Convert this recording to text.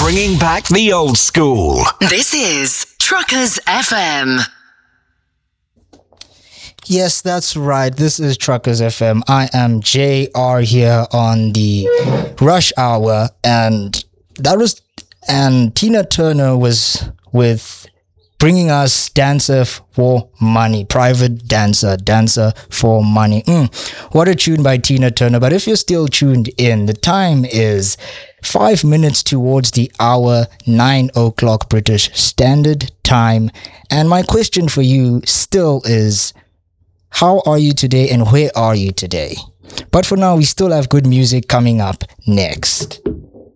Bringing back the old school. This is Truckers FM. Yes, that's right. This is Truckers FM. I am JR here on the Rush Hour, and Tina Turner was with bringing us Dancer for Money, Private Dancer for Money. What a tune by Tina Turner. But if you're still tuned in, the time is 5 minutes towards the hour, 9 o'clock British Standard Time. And my question for you still is, how are you today and where are you today? But for now, we still have good music coming up next.